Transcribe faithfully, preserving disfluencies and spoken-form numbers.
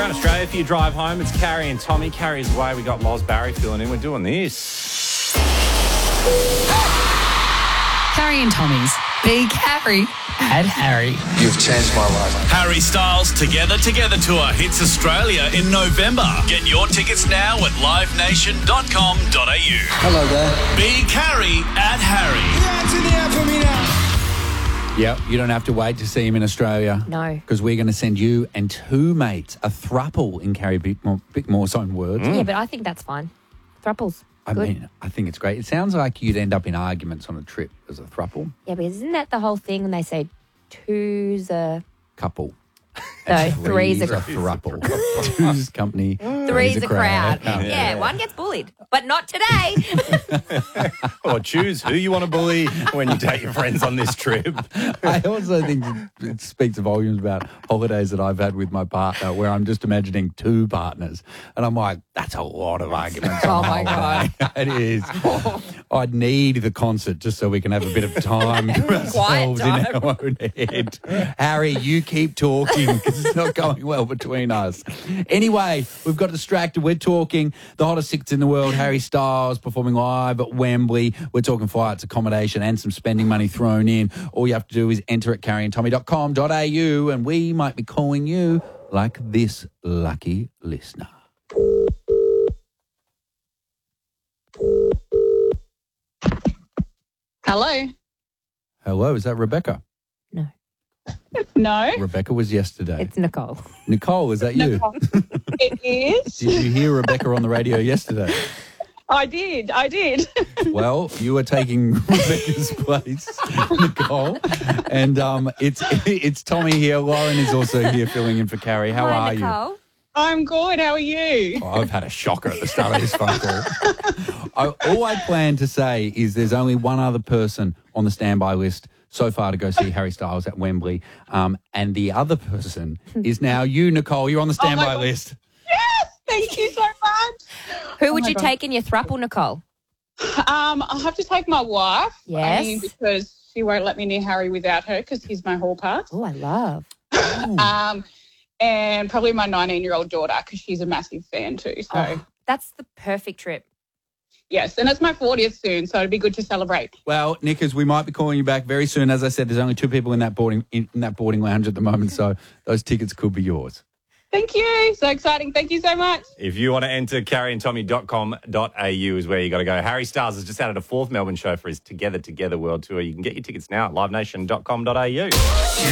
Around Australia for your drive home, it's Carrie and Tommy. Carrie's away. We got Loz Barry filling in. We're doing this. Carrie and Tommy's Big Harry and Harry. You've changed my life. Harry Styles Together Together Tour hits Australia in November. Get your tickets now at live nation dot com dot a u. Hello there. Big Harry and Harry. Hands in the air for me now. Yep, you don't have to wait to see him in Australia. No. Because we're going to send you and two mates, a thruple in Carrie Bickmore, Bickmore's own words. Yeah, but I think that's fine. Thruples. I Good. mean, I think it's great. It sounds like you'd end up in arguments on a trip as a thruple. Yeah, but isn't that the whole thing when they say two's a... Couple. No, three's a... thruple. Two's company. Three's a crowd. Oh, Yeah, yeah. one gets bullied, but not today. Or choose who you want to bully when you take your friends on this trip. I also think it speaks volumes about holidays that I've had with my partner where I'm just imagining two partners. And I'm like, that's a lot of arguments. Oh, on my holiday. It is. I'd need the concert just so we can have a bit of time to ourselves in time. our own head. Harry, you keep talking because it's not going well between us. Anyway, we've got distracted. We're talking the hottest six in the world, Harry Styles performing live at Wembley. We're talking flights, accommodation and some spending money thrown in. All you have to do is enter at carrie and tommy dot com dot a u and we might be calling you like this lucky listener. Hello. Hello, is that Rebecca? No, No, Rebecca was yesterday. it's Nicole. Nicole, is that you? it is. Did you hear Rebecca on the radio yesterday? I did. I did. Well, you are taking Rebecca's place, Nicole. And um, it's it's Tommy here. Lauren is also here filling in for Carrie. How Hi, are you? Nicole. I'm good. How are you? Oh, I've had a shocker at the start of this phone call. I, all I plan to say is there's only one other person on the standby list so far to go see Harry Styles at Wembley. Um, and the other person is now you, Nicole. You're on the standby God. list. Yes. Thank you so much. Who would my you God. take in your thruple, Nicole? Um, I'll have to take my wife. Yes. I mean, because she won't let me near Harry without her because he's my hall pass. Oh, I love. Um, and probably my nineteen-year-old daughter because she's a massive fan too. So, Oh, that's the perfect trip. yes. And it's my fortieth soon, so it'd be good to celebrate. Well, Nickers, we might be calling you back very soon. As I said, there's only two people in that boarding in, in that boarding lounge at the moment, so those tickets could be yours. Thank you. So exciting. Thank you so much. If you want to enter, carrie and tommy dot com dot a u is where you got to go. Harry Styles has just added a fourth Melbourne show for his Together Together World Tour. You can get your tickets now at live nation dot com dot a u.